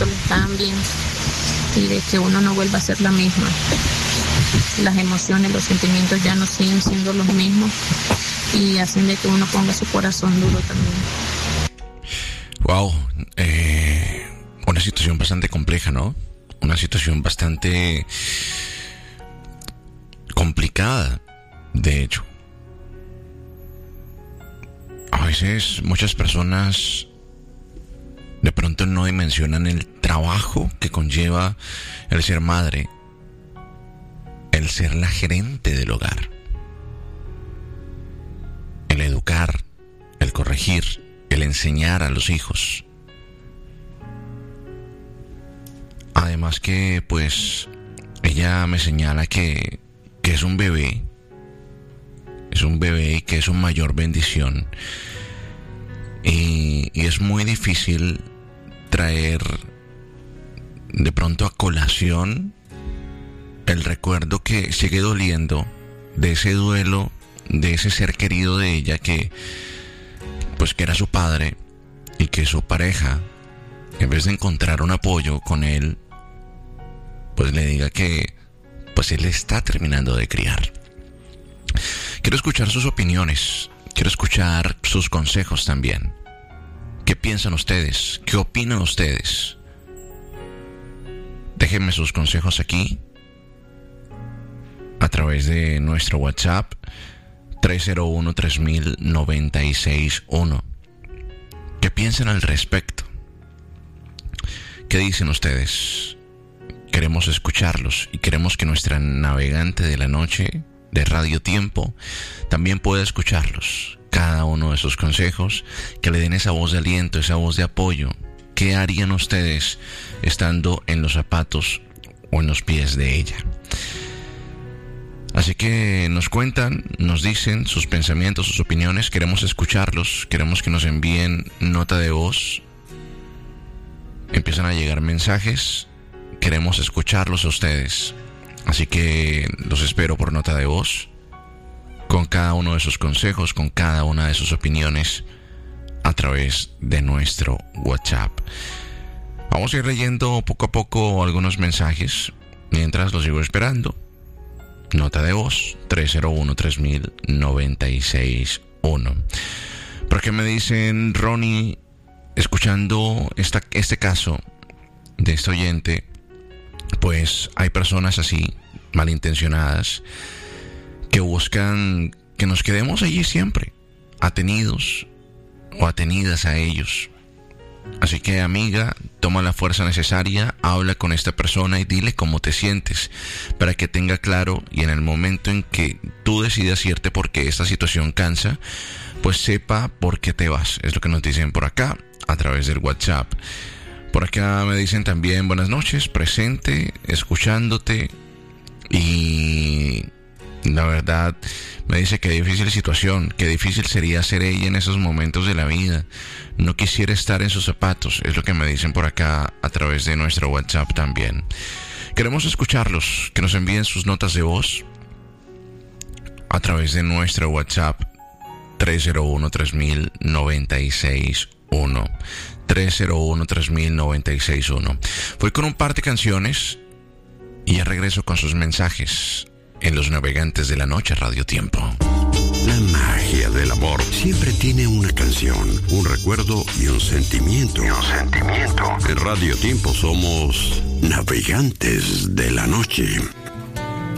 sentimientos les cambien y de que uno no vuelva a ser la misma. Las emociones, los sentimientos ya no siguen siendo los mismos y hacen de que uno ponga su corazón duro también. Wow, una situación bastante compleja, ¿no? Una situación bastante complicada, de hecho. A veces muchas personas de pronto no dimensionan el trabajo que conlleva el ser madre, el ser la gerente del hogar, el educar, el corregir, el enseñar a los hijos. Además que, pues, ella me señala que es un bebé y que es una mayor bendición. Y es muy difícil traer de pronto a colación el recuerdo que sigue doliendo de ese duelo, de ese ser querido de ella que era su padre, y que su pareja, en vez de encontrar un apoyo con él, pues le diga que él está terminando de criar. Quiero escuchar sus opiniones, quiero escuchar sus consejos también. ¿Qué piensan ustedes? ¿Qué opinan ustedes? Déjenme sus consejos aquí a través de nuestro WhatsApp 301-3000-961. ¿Qué piensan al respecto? ¿Qué dicen ustedes? Queremos escucharlos y queremos que nuestra navegante de la noche de Radio Tiempo también pueda escucharlos. Cada uno de sus consejos, que le den esa voz de aliento, esa voz de apoyo. ¿Qué harían ustedes estando en los zapatos o en los pies de ella? Así que nos cuentan, nos dicen sus pensamientos, sus opiniones. Queremos escucharlos, queremos que nos envíen nota de voz. Empiezan a llegar mensajes, queremos escucharlos a ustedes. Así que los espero por nota de voz, con cada uno de sus consejos, con cada una de sus opiniones, a través de nuestro WhatsApp. Vamos a ir leyendo poco a poco algunos mensajes mientras los sigo esperando. Nota de voz 301-3000-961. ¿Por qué me dicen, Ronnie, escuchando este caso de este oyente? Pues hay personas así, malintencionadas, que buscan que nos quedemos allí siempre, atenidos o atenidas a ellos. Así que, amiga, toma la fuerza necesaria, habla con esta persona y dile cómo te sientes, para que tenga claro, y en el momento en que tú decidas irte porque esta situación cansa, pues sepa por qué te vas. Es lo que nos dicen por acá, a través del WhatsApp. Por acá me dicen también, buenas noches, presente, escuchándote, y la verdad me dice que difícil situación, que difícil sería ser ella en esos momentos de la vida. No quisiera estar en sus zapatos, es lo que me dicen por acá a través de nuestro WhatsApp también. Queremos escucharlos, que nos envíen sus notas de voz a través de nuestro WhatsApp 301-3000-961. 301-3000-961. Voy con un par de canciones y ya regreso con sus mensajes en Los Navegantes de la Noche, Radio Tiempo. La magia del amor siempre tiene una canción, un recuerdo y un sentimiento. En Radio Tiempo somos Navegantes de la Noche.